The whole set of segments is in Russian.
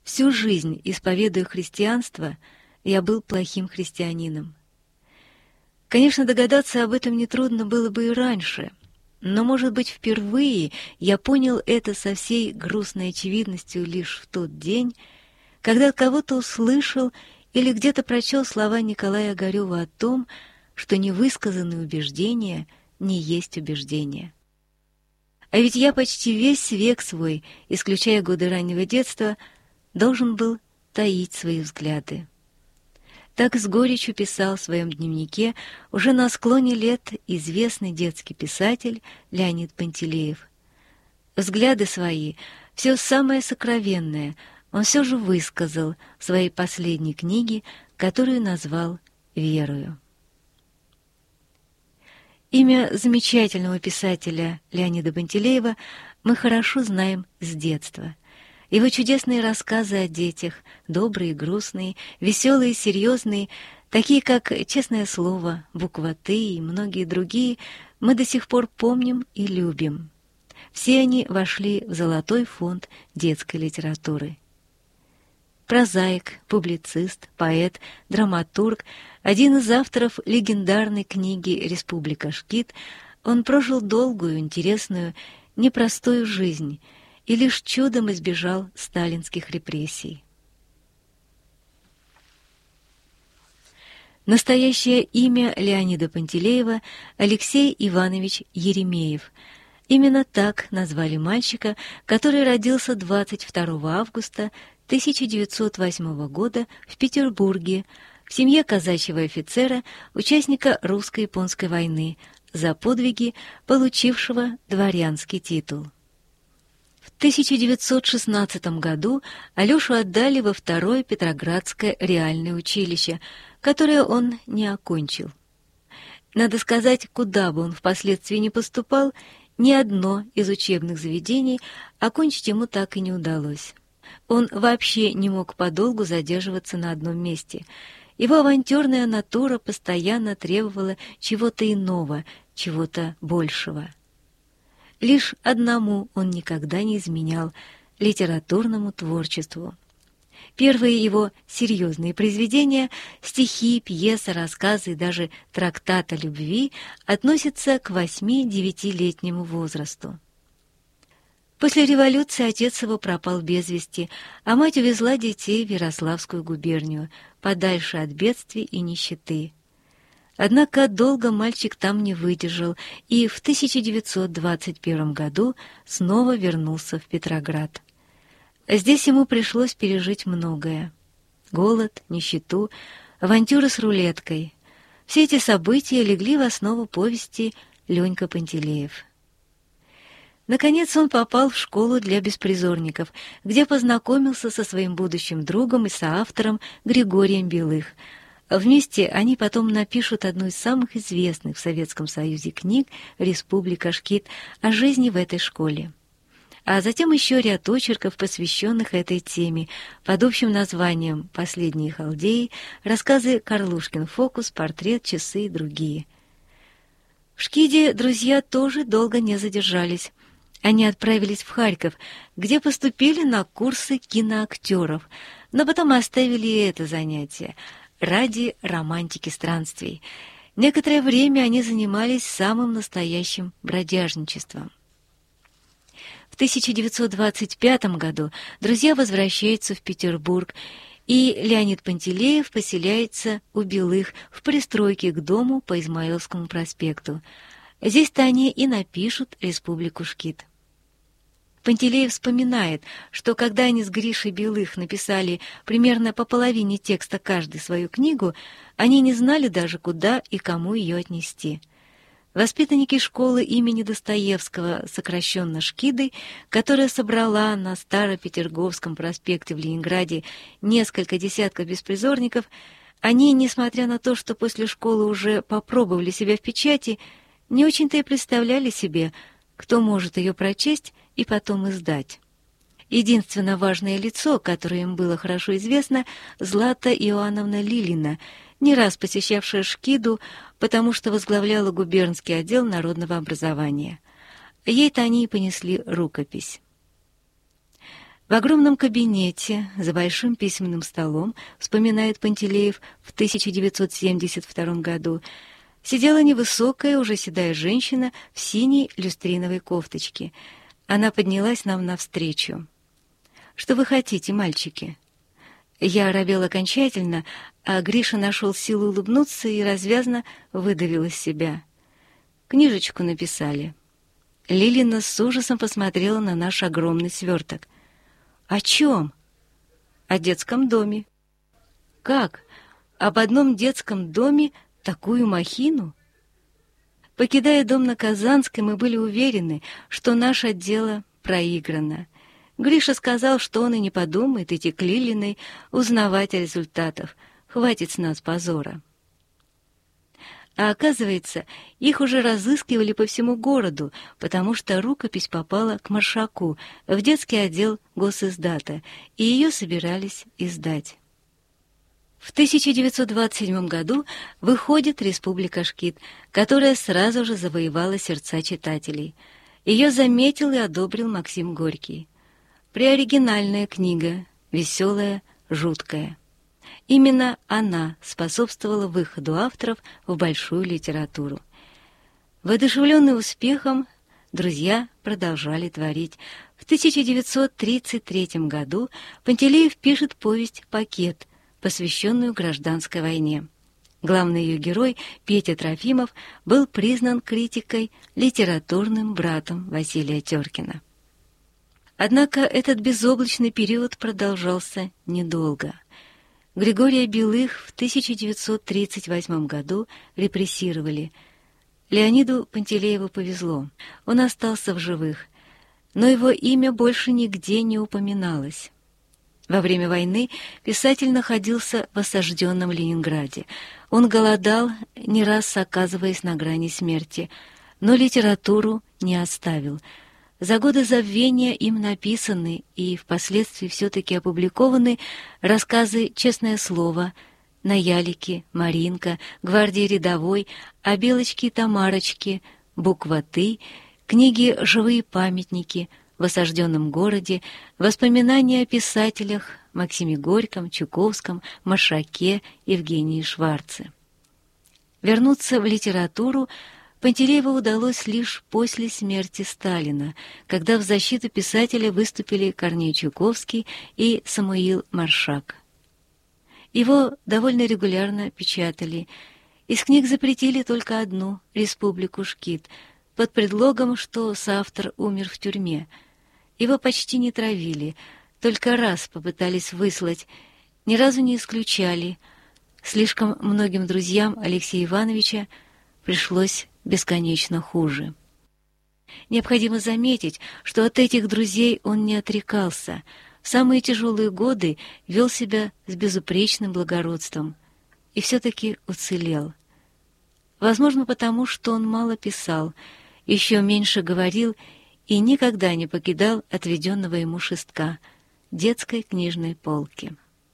Всю жизнь, исповедуя христианство, я был плохим христианином. Конечно, догадаться об этом нетрудно было бы и раньше, но, может быть, впервые я понял это со всей грустной очевидностью лишь в тот день, когда от кого-то услышал или где-то прочел слова Николая Огарева о том, что невысказанные убеждения не есть убеждения. А ведь я почти весь век свой, исключая годы раннего детства, должен был таить свои взгляды. Так с горечью писал в своем дневнике уже на склоне лет известный детский писатель Леонид Пантелеев. Взгляды свои, все самое сокровенное, он все же высказал в своей последней книге, которую назвал «Верою». Имя замечательного писателя Леонида Пантелеева мы хорошо знаем с детства. Его чудесные рассказы о детях, добрые, грустные, веселые, серьезные, такие как «Честное слово», «Буква Т» и многие другие, мы до сих пор помним и любим. Все они вошли в золотой фонд детской литературы. Прозаик, публицист, поэт, драматург, один из авторов легендарной книги «Республика Шкит», он прожил долгую, интересную, непростую жизнь и лишь чудом избежал сталинских репрессий. Настоящее имя Леонида Пантелеева — Алексей Иванович Еремеев. Именно так назвали мальчика, который родился 22 августа 1908 года в Петербурге, в семье казачьего офицера, участника русско-японской войны, за подвиги получившего дворянский титул. В 1916 году Алешу отдали во второе Петроградское реальное училище, которое он не окончил. Надо сказать, куда бы он впоследствии не поступал, ни одно из учебных заведений окончить ему так и не удалось. Он вообще не мог подолгу задерживаться на одном месте. Его авантюрная натура постоянно требовала чего-то иного, чего-то большего. Лишь одному он никогда не изменял — литературному творчеству. Первые его серьезные произведения — стихи, пьесы, рассказы и даже трактат о любви — относятся к 8-9-летнему возрасту. После революции отец его пропал без вести, а мать увезла детей в Ярославскую губернию, подальше от бедствий и нищеты. Однако долго мальчик там не выдержал и в 1921 году снова вернулся в Петроград. Здесь ему пришлось пережить многое. Голод, нищету, авантюры с рулеткой. Все эти события легли в основу повести «Ленька Пантелеев». Наконец он попал в школу для беспризорников, где познакомился со своим будущим другом и соавтором Григорием Белых. Вместе они потом напишут одну из самых известных в Советском Союзе книг «Республика Шкит» о жизни в этой школе. А затем еще ряд очерков, посвященных этой теме, под общим названием «Последние халдеи», рассказы «Карлушкин фокус», «Портрет», «Часы» и другие. В Шкиде друзья тоже долго не задержались. Они отправились в Харьков, где поступили на курсы киноактеров, но потом оставили и это занятие ради романтики странствий. Некоторое время они занимались самым настоящим бродяжничеством. В 1925 году друзья возвращаются в Петербург, и Леонид Пантелеев поселяется у Белых в пристройке к дому по Измаиловскому проспекту. Здесь-то они и напишут «Республику Шкит». Пантелеев вспоминает, что когда они с Гришей Белых написали примерно по половине текста каждый свою книгу, они не знали даже, куда и кому ее отнести. Воспитанники школы имени Достоевского, сокращенно Шкидой, которая собрала на Старопетерговском проспекте в Ленинграде несколько десятков беспризорников, они, несмотря на то, что после школы уже попробовали себя в печати, не очень-то и представляли себе, кто может ее прочесть и потом издать. Единственно важное лицо, которое им было хорошо известно, Злата Иоанновна Лилина, не раз посещавшая Шкиду, потому что возглавляла губернский отдел народного образования. Ей-то они и понесли рукопись. В огромном кабинете за большим письменным столом, вспоминает Пантелеев в 1972 году, сидела невысокая, уже седая женщина в синей люстриновой кофточке. Она поднялась нам навстречу. «Что вы хотите, мальчики?» Я оробел окончательно, а Гриша нашел силу улыбнуться и развязно выдавил из себя. «Книжечку написали». Лилина с ужасом посмотрела на наш огромный сверток. «О чем?» «О детском доме». «Как? Об одном детском доме такую махину?» Покидая дом на Казанской, мы были уверены, что наше дело проиграно. Гриша сказал, что он и не подумает идти к Лилиной узнавать о результатах. Хватит с нас позора. А оказывается, их уже разыскивали по всему городу, потому что рукопись попала к Маршаку в детский отдел госиздата, и ее собирались издать. В 1927 году выходит «Республика Шкит», которая сразу же завоевала сердца читателей. Ее заметил и одобрил Максим Горький. Преоригинальная книга, веселая, жуткая. Именно она способствовала выходу авторов в большую литературу. Воодушевленные успехом, друзья продолжали творить. В 1933 году Пантелеев пишет повесть «Пакет», посвященную гражданской войне. Главный ее герой, Петя Трофимов, был признан критикой литературным братом Василия Теркина. Однако этот безоблачный период продолжался недолго. Григория Белых в 1938 году репрессировали. Леониду Пантелееву повезло, он остался в живых, но его имя больше нигде не упоминалось. Во время войны писатель находился в осажденном Ленинграде. Он голодал, не раз оказываясь на грани смерти, но литературу не оставил. За годы забвения им написаны и впоследствии все-таки опубликованы рассказы «Честное слово», «На ялике», «Маринка», «Гвардии рядовой», «О Белочке и Тамарочке», «Буква Ты», книги «Живые памятники», «В осажденном городе», воспоминания о писателях Максиме Горьком, Чуковском, Маршаке, Евгении Шварце. Вернуться в литературу Пантелееву удалось лишь после смерти Сталина, когда в защиту писателя выступили Корней Чуковский и Самуил Маршак. Его довольно регулярно печатали. Из книг запретили только одну «Республику Шкит», под предлогом, что соавтор умер в тюрьме. Его почти не травили, только раз попытались выслать, ни разу не исключали. Слишком многим друзьям Алексея Ивановича пришлось бесконечно хуже. Необходимо заметить, что от этих друзей он не отрекался. В самые тяжелые годы вел себя с безупречным благородством и все-таки уцелел. Возможно, потому что он мало писал, еще меньше говорил и никогда не покидал отведенного ему шестка — детской книжной полки.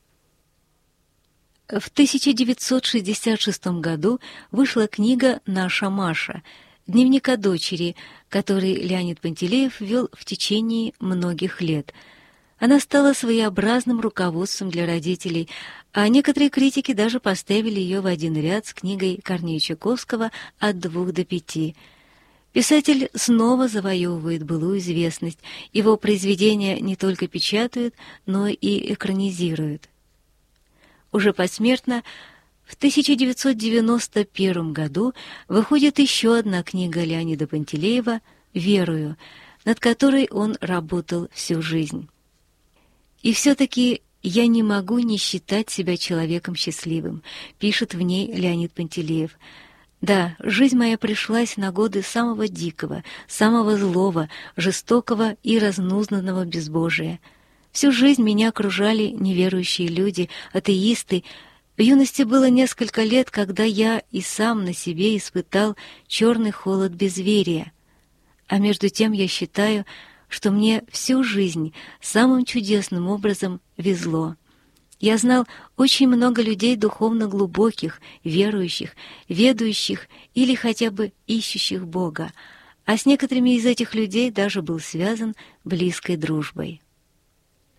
В 1966 году вышла книга «Наша Маша», дневник о дочери, который Леонид Пантелеев вел в течение многих лет. Она стала своеобразным руководством для родителей, а некоторые критики даже поставили ее в один ряд с книгой Корнея Чуковского «От 2 до 5». Писатель снова завоевывает былую известность, его произведения не только печатают, но и экранизируют. Уже посмертно в 1991 году выходит еще одна книга Леонида Пантелеева «Верую», над которой он работал всю жизнь. «И все-таки я не могу не считать себя человеком счастливым», пишет в ней Леонид Пантелеев. «Да, жизнь моя пришлась на годы самого дикого, самого злого, жестокого и разнузданного безбожия. Всю жизнь меня окружали неверующие люди, атеисты. В юности было несколько лет, когда я и сам на себе испытал черный холод безверия. А между тем я считаю, что мне всю жизнь самым чудесным образом везло. Я знал очень много людей духовно глубоких, верующих, ведающих или хотя бы ищущих Бога, а с некоторыми из этих людей даже был связан близкой дружбой».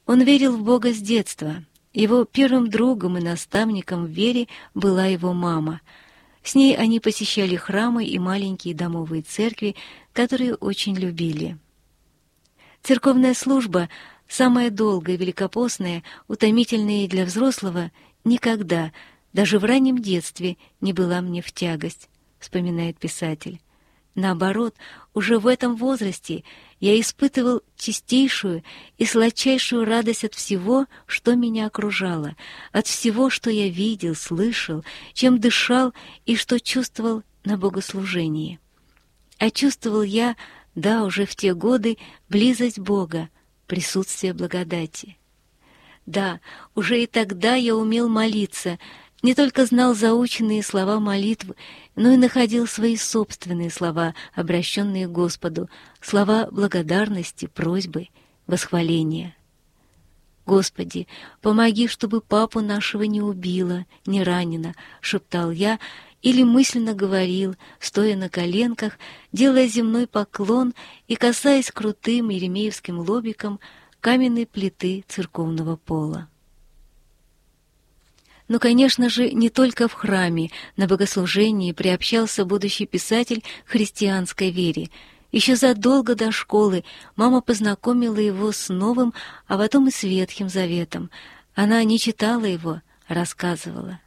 Он верил в Бога с детства. Его первым другом и наставником в вере была его мама. С ней они посещали храмы и маленькие домовые церкви, которые очень любили. Церковная служба, самая долгая, великопостная, утомительная и для взрослого, никогда, даже в раннем детстве, не была мне в тягость, вспоминает писатель. Наоборот, уже в этом возрасте я испытывал чистейшую и сладчайшую радость от всего, что меня окружало, от всего, что я видел, слышал, чем дышал и что чувствовал на богослужении. А чувствовал я, да, уже в те годы, близость Бога, присутствие благодати. Да, уже и тогда я умел молиться, не только знал заученные слова молитв, но и находил свои собственные слова, обращенные к Господу, слова благодарности, просьбы, восхваления. «Господи, помоги, чтобы папу нашего не убило, не ранено», — шептал я, или мысленно говорил, стоя на коленках, делая земной поклон и касаясь крутым еремеевским лобиком каменной плиты церковного пола. Но, конечно же, не только в храме на богослужении приобщался будущий писатель к христианской вере. Еще задолго до школы мама познакомила его с Новым, а потом и с Ветхим Заветом. Она не читала его, а рассказывала.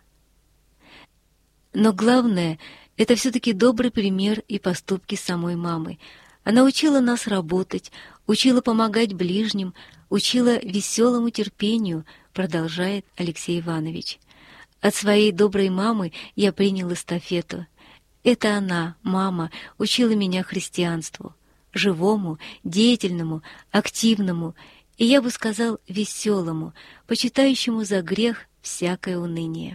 Но главное — это все-таки добрый пример и поступки самой мамы. Она учила нас работать, учила помогать ближним, учила веселому терпению, продолжает Алексей Иванович. От своей доброй мамы я принял эстафету. Это она, мама, учила меня христианству, живому, деятельному, активному и, я бы сказал, веселому, почитающему за грех всякое уныние.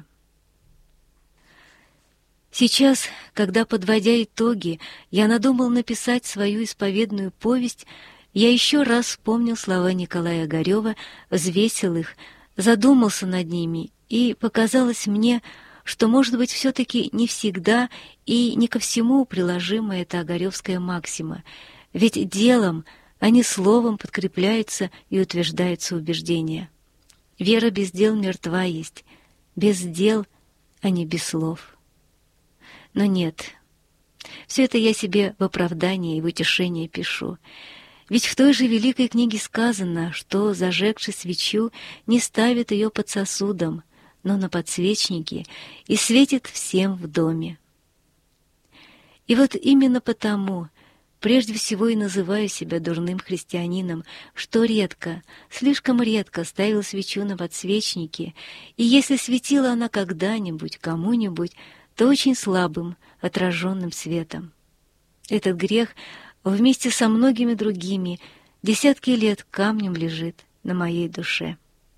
Сейчас, когда, подводя итоги, я надумал написать свою исповедную повесть, я еще раз вспомнил слова Николая Огарева, взвесил их, задумался над ними, и показалось мне, что, может быть, все-таки не всегда и не ко всему приложима эта огаревская максима, ведь делом, а не словом подкрепляются и утверждаются убеждения. Вера без дел мертва есть, без дел, а не без слов. Но нет, все это я себе в оправдание и в утешение пишу. Ведь в той же великой книге сказано, что, зажегши свечу, не ставит ее под сосудом, но на подсвечнике, и светит всем в доме. И вот именно потому, прежде всего и называю себя дурным христианином, что редко, слишком редко ставил свечу на подсвечнике, и если светила она когда-нибудь, кому-нибудь, то очень слабым, отраженным светом. Этот грех вместе со многими другими десятки лет камнем лежит на моей душе.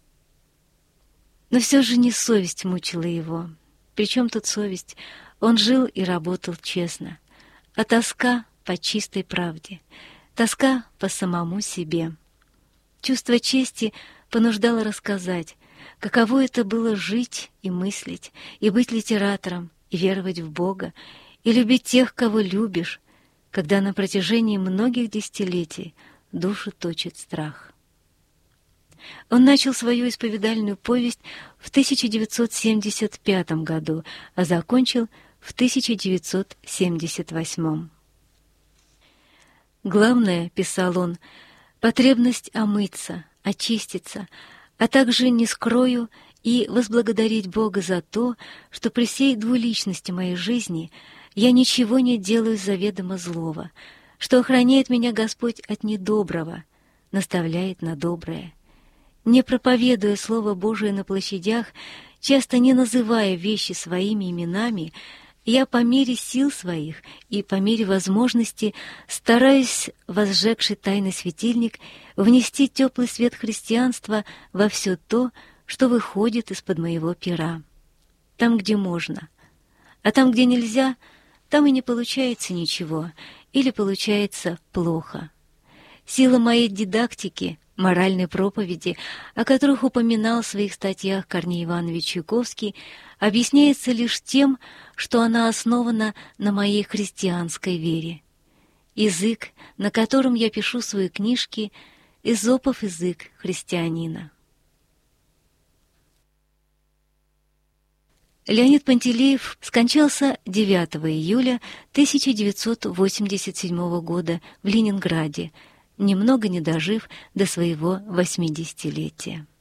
Но все же не совесть мучила его. Причем тут совесть? Он жил и работал честно. А тоска по чистой правде. Тоска по самому себе. Чувство чести понуждало рассказать, каково это было жить и мыслить, и быть литератором, и веровать в Бога, и любить тех, кого любишь, когда на протяжении многих десятилетий душу точит страх. Он начал свою исповедальную повесть в 1975 году, а закончил в 1978. «Главное, — писал он, — потребность омыться, очиститься, а также не скрою и возблагодарить Бога за то, что при всей двуличности моей жизни я ничего не делаю заведомо злого, что охраняет меня Господь от недоброго, наставляет на доброе. Не проповедуя Слово Божие на площадях, часто не называя вещи своими именами, я по мере сил своих и по мере возможности стараюсь, возжегший тайный светильник, внести теплый свет христианства во все то, что выходит из-под моего пера. Там, где можно. А там, где нельзя, там и не получается ничего, или получается плохо. Сила моей дидактики, моральной проповеди, о которых упоминал в своих статьях Корней Иванович Чуковский, объясняется лишь тем, что она основана на моей христианской вере. Язык, на котором я пишу свои книжки, Эзопов язык христианина. Леонид Пантелеев скончался 9 июля 1987 года в Ленинграде, немного не дожив до своего 80-летия.